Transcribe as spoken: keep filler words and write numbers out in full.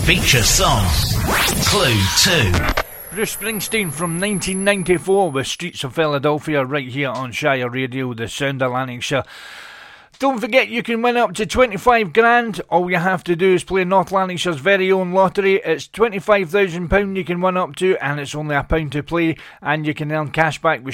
Feature song. Clue two. Bruce Springsteen from nineteen ninety-four with Streets of Philadelphia right here on Shire Radio, the sound of Lanarkshire. Don't forget you can win up to twenty-five grand. All you have to do is play North Lanarkshire's very own lottery. It's twenty-five thousand pounds you can win up to, and it's only a pound to play, and you can earn cash back with